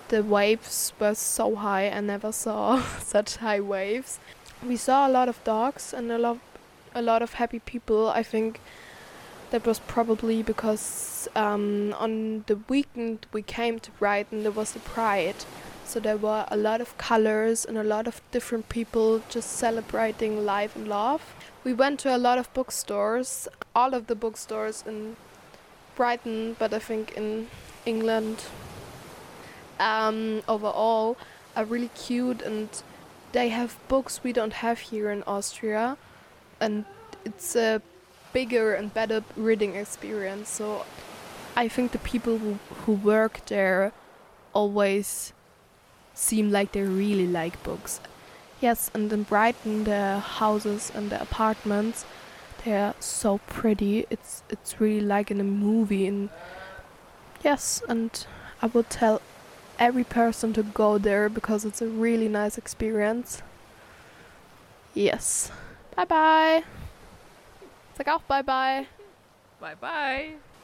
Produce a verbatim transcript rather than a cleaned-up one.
the waves were so high. I never saw such high waves. We saw a lot of dogs and a lot, a lot of happy people. I think that was probably because um, on the weekend we came to Brighton, there was the Pride. So there were a lot of colors and a lot of different people just celebrating life and love. We went to a lot of bookstores, all of the bookstores in Brighton, but I think in England um, overall are really cute, and they have books we don't have here in Austria, and it's a bigger and better reading experience. So I think the people who, who work there always seem like they really like books. Yes, and in Brighton the houses and the apartments, they're so pretty. It's it's really like in a movie. And yes, and I would tell every person to go there because it's a really nice experience. Yes. Bye bye. Sag auch bye bye. Bye bye.